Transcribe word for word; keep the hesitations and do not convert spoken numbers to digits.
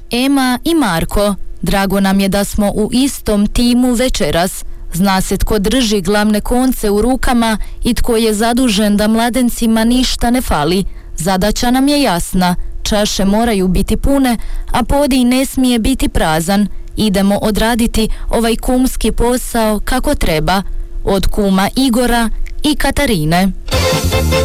Ema i Marko, drago nam je da smo u istom timu večeras. Zna se tko drži glavne konce u rukama i tko je zadužen da mladencima ništa ne fali. Zadaća nam je jasna, čaše moraju biti pune, a podij ne smije biti prazan. Idemo odraditi ovaj kumski posao kako treba, od kuma Igora i Katarine.